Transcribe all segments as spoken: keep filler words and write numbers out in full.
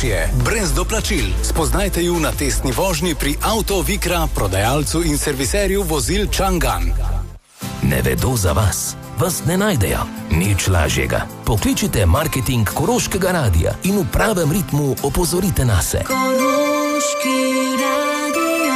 najvišje, brez doplačil. Spoznajte ju na testni vožnji pri Auto Vikra, prodajalcu in serviserju vozil Chang'an. Ne vedo za vas, vas ne najdejo. Nič lažjega. Pokličite marketing Koroškega radia in v pravem ritmu opozorite nase. Koroški radio.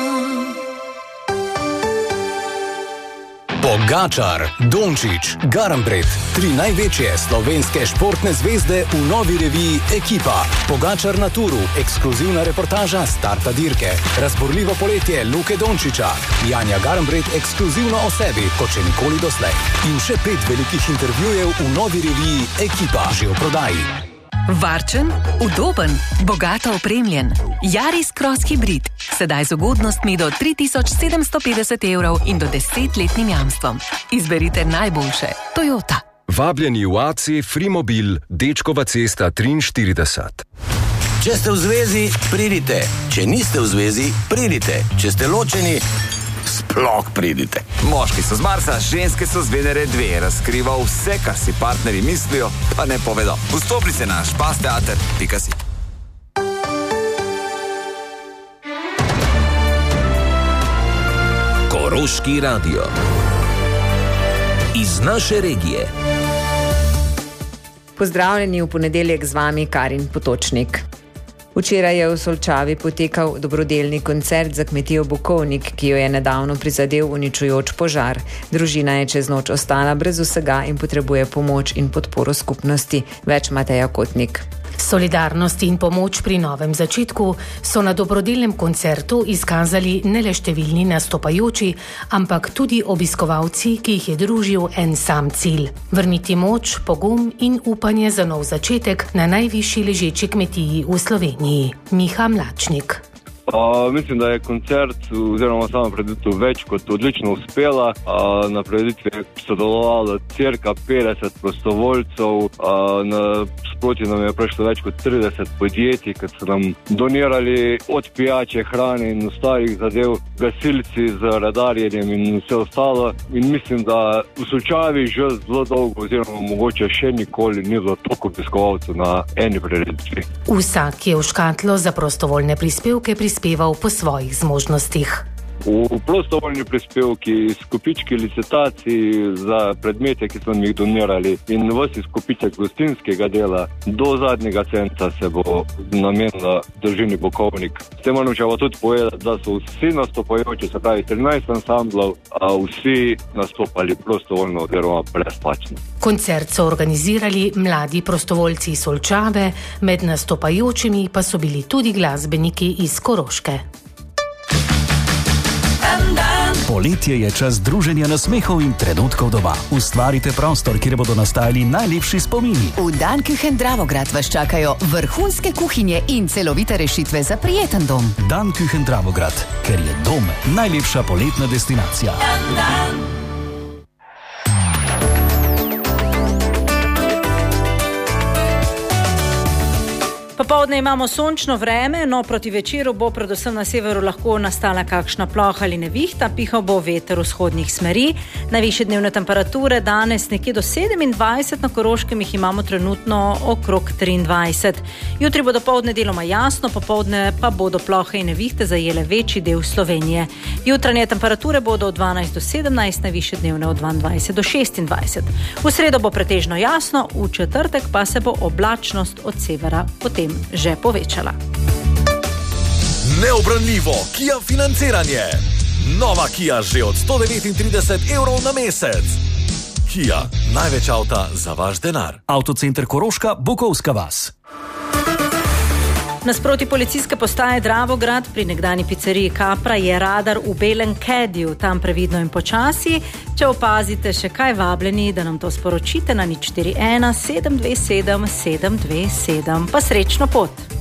Pogačar, Dončić, Garnbret, tri največje slovenske športne zvezde v novi reviji Ekipa. Pogačar na turu, ekskluzivna reportaža starta dirke. Razborljivo poletje Luke Dončića. Janja Garnbret ekskluzivno o sebi, kot še nikoli doslej. In še pet velikih intervjujev v novi reviji Ekipa, že v prodaji. Varčen, udoben, bogato opremljen. Yaris Cross Hybrid. Sedaj z ugodnostmi do tri tisoč sedemsto petdeset evrov in do desetletnim jamstvom. Izberite najboljše. Toyota. Vabljeni v A C Frimobil, Dečkova cesta triinštirideset. Če ste v zvezi, pridite. Če niste v zvezi, pridite. Če ste ločeni, sploh pridite. Moški so z Marsa, ženske so z Venere dve. Razkriva vse, kar si partnerji mislijo, pa ne povedo. Vstopnice na špasteater pika si. Koroški radio. Iz naše regije. Pozdravljeni, v ponedeljek z vami Karin Potočnik. Včeraj je v Solčavi potekal dobrodelni koncert za kmetijo Bukovnik, ki jo je nedavno prizadel uničujoč požar. Družina je čez noč ostala brez vsega in potrebuje pomoč in podporo skupnosti. Več Mateja Kotnik. Solidarnost in pomoč pri novem začetku so na dobrodelnem koncertu izkazali ne le številni nastopajoči, ampak tudi obiskovalci, ki jih je družil en sam cilj. Vrniti moč, pogum in upanje za nov začetek na najvišji ležeči kmetiji v Sloveniji. Miha Mlačnik. Uh, mislim, da je koncert oziroma sama preditev več kot odlično uspela. Uh, na preditvi je sodelovalo cirka petdeset prostovoljcev, uh, na sproti nam je prišlo več kot trideset podjetij, ki so nam donirali od pijače, hrane in ostalih zadev, gasilci z radarjenjem in vse ostalo. In mislim, da v Solčavi že zelo dolgo oziroma mogoče še nikoli ni bilo toliko obiskovalcev na eni preditvi. Vsak je v škatlo za prostovoljne prispevke prispeval po svojih zmožnostih. V prostovoljni prispevki, skupički licitacij za predmete, ki smo jih donirali, in vsi skupiček gostinskega dela do zadnjega centa se bo namenila družini Bukovnik. S tem moram tudi povedati, da so vsi nastopajoči, se pravi trinajst ansamblov, a vsi nastopali prostovoljno oziroma brezplačno. Koncert so organizirali mladi prostovoljci iz Solčave, med nastopajočimi pa so bili tudi glasbeniki iz Koroške. Poletje je čas druženja nasmehov in trenutkov doma. Ustvarite prostor, kjer bodo nastajali najlepši spomini. V Danküchen Dravograd vas čakajo vrhunske kuhinje in celovite rešitve za prijeten dom. Danküchen Dravograd, ker je dom najlepša poletna destinacija. Dan, dan. Popoldne imamo sončno vreme, no proti večeru bo predvsem na severu lahko nastala kakšna ploha ali nevihta, pihal bo veter vzhodnih smeri. Najvišje dnevne temperature danes nekje do sedemindvajset, na Koroškem jih imamo trenutno okrog triindvajset. Jutri bo dopoldne deloma jasno, popoldne pa bodo plohe in nevihte zajele večji del Slovenije. Jutranje temperature bodo od dvanajst do sedemnajst, najvišje dnevne od dvaindvajset do šestindvajset. V sredo bo pretežno jasno, v četrtek pa se bo oblačnost od severa potem že povečala. Neobranljivo Kia financiranje. Nova Kia že od sto devetintrideset evrov na mesec. Kia, največ avta za vaš denar. Avtocenter Koroška, Bukovska vas. Nasproti policijske postaje Dravograd pri nekdani pizzeriji Kapra je radar v belem kediju, tam previdno in počasi. Če opazite še kaj, vabljeni, da nam to sporočite na nič štiri ena sedem dve sedem sedem dve sedem. Pa srečno pot!